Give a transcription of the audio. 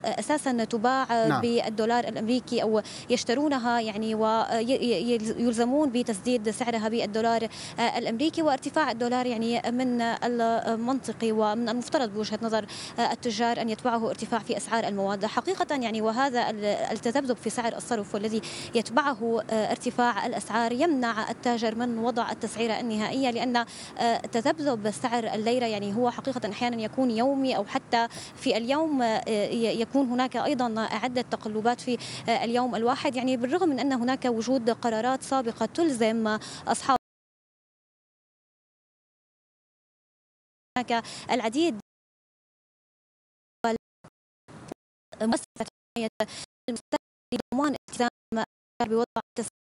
أساسا تباع نعم. بالدولار الأمريكي أو يشترونها يعني ويلزمون بتسديد سعرها بالدولار الأمريكي، وارتفاع الدولار يعني من المنطقي ومن المفترض بوجهة نظر التجار أن يتبعه ارتفاع في أسعار المواد حقيقة يعني. وهذا التذبذب في سعر الصرف والذي يتبعه ارتفاع الأسعار يمنع التاجر من وضع التسعيرة النهائية، لأن تذبذب سعر الليرة يعني هو حقيقة أحيانا يكون يومي أو حتى في اليوم يكون هناك أيضا عدة تقلبات في اليوم الواحد، يعني بالرغم من أن هناك وجود قرارات سابقة تلزم أصحاب هناك العديد مؤسسة حماية المستهلك لضمان التزام بوضع